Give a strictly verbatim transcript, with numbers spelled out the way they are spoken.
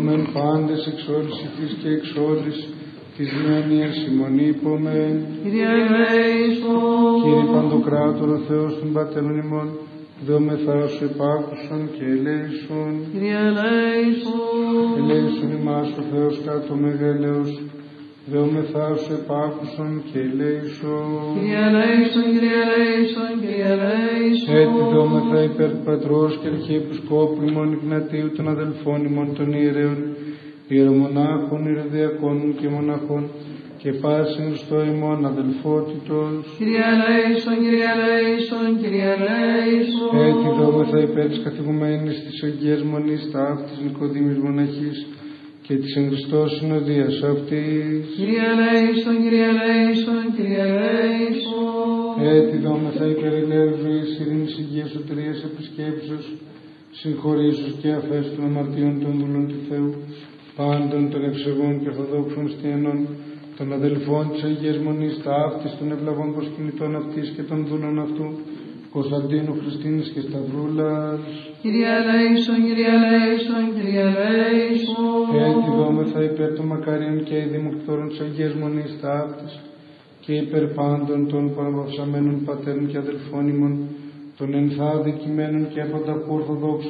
δόμεν πάντες εξ όλης ηθής και εξ όλης της μένειας ημών είπομεν. Κύριε ελέησον. Κύριε Παντοκράτορο Θεός των Πατέρων ημών, δεόμεθά σου επάκουσον και ελέησον. Κύριε ελέησον. Ελέησον ημάς ο Θεός κάτω μεγαλέως, δεόμεθά σου επάκουσον και ελέησον. Κύριε ελέησον, Κύριε ελέησον, Κύριε ελέησον. Έτσι δεόμεθα υπέρ του Πατρός και Αρχιεπισκόπου ημών Ιγνατίου των αδελφών ημών των ιερέων, ιερομονάχων, ιεροδιακόνων και μοναχών, και πάσιν στο ημών αδελφότητος. Κύριε ελέησον, Κύριε ελέησον, Κύριε ελέησον. Έτσι δόμεθα υπέρ της καθηγουμένης της Αγίας Μονής ταύτης Νικοδήμης Μοναχής και της εν Χριστώ συνοδείας αυτής. Κύριε ελέησον, Κύριε ελέησον, Κύριε ελέησον. Έτσι δόμεθα υπέρ ηλαίου ζωής, ειρήνης, υγείας, σωτηρίας, επισκέψεως, συγχωρήσεως και αφέσεως των αμαρτιών των δούλων του Θεού, πάντων των ευσεβών και ορθοδόξων χριστιανών, των αδελφών της Αγίας Μονής ταύτης, των ευλαβών προσκυνητών αυτής και των δούλων αυτού, Κωνσταντίνου, Χριστίνης και Σταυρούλας. Κύριε ελέησον, Κύριε ελέησον, Κύριε ελέησον. Έτσι δόμεθα υπέρ των μακαρίων και ειδημοκτώρων της Αγίας Μονής ταύτης και υπέρ πάντων των παραβαυσαμένων πατέρων και αδελφών ημών, των ενθάδικημένων και από τα ορθοδόξων